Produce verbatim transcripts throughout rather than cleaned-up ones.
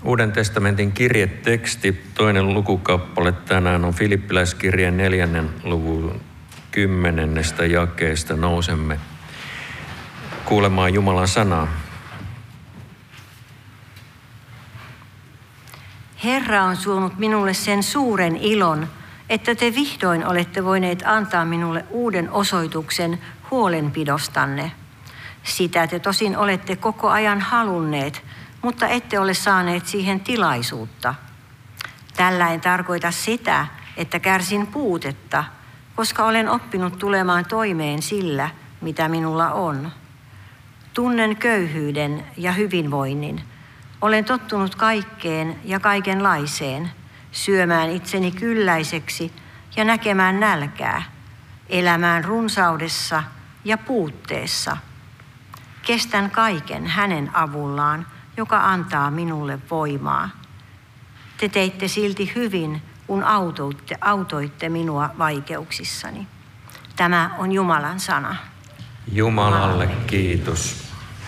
Uuden testamentin kirjeteksti, toinen lukukappale tänään on Filippiläiskirjeen neljännen luvun kymmenennestä jakeesta. Nousemme kuulemaan Jumalan sanaa. Herra on suonut minulle sen suuren ilon, että te vihdoin olette voineet antaa minulle uuden osoituksen huolenpidostanne. Sitä te tosin olette koko ajan halunneet, mutta ette ole saaneet siihen tilaisuutta. Tällä en tarkoita sitä, että kärsin puutetta, koska olen oppinut tulemaan toimeen sillä, mitä minulla on. Tunnen köyhyyden ja hyvinvoinnin. Olen tottunut kaikkeen ja kaikenlaiseen, syömään itseni kylläiseksi ja näkemään nälkää, elämään runsaudessa ja puutteessa. Kestän kaiken hänen avullaan, joka antaa minulle voimaa. Te teitte silti hyvin, kun autoitte, autoitte minua vaikeuksissani. Tämä on Jumalan sana. Jumalalle kiitos.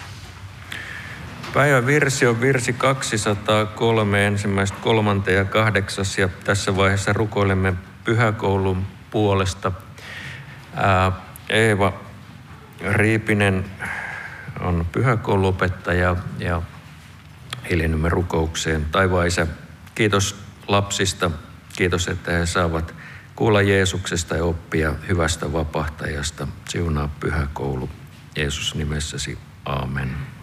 Päivän virsi on virsi kaksisataakolme, ensimmäistä kolmanteen ja kahdeksas, ja tässä vaiheessa rukoilemme pyhäkoulun puolesta. Ää, Eeva Riipinen on pyhäkouluopettaja ja hiljennymme rukoukseen. Taivaan Isä, kiitos lapsista, kiitos, että he saavat kuulla Jeesuksesta ja oppia hyvästä vapahtajasta. Siunaa pyhäkoulu Jeesus nimessäsi. Aamen.